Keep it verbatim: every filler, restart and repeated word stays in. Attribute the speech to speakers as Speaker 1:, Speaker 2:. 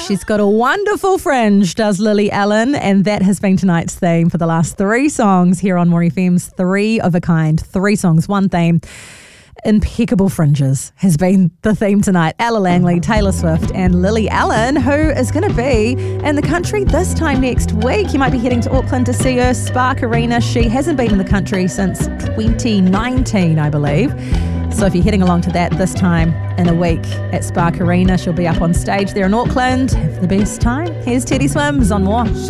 Speaker 1: She's got a wonderful fringe, does Lily Allen, and that has been tonight's theme for the last three songs here on More F M's Three of a Kind. Three songs, one theme. Impeccable fringes has been the theme tonight. Ella Langley, Taylor Swift and Lily Allen, who is going to be in the country this time next week. You might be heading to Auckland to see her. Spark Arena. She hasn't been in the country since twenty nineteen, I believe. So if you're heading along to that this time in a week at Spark Arena, she'll be up on stage there in Auckland. Have the best time. Here's Teddy Swims on More.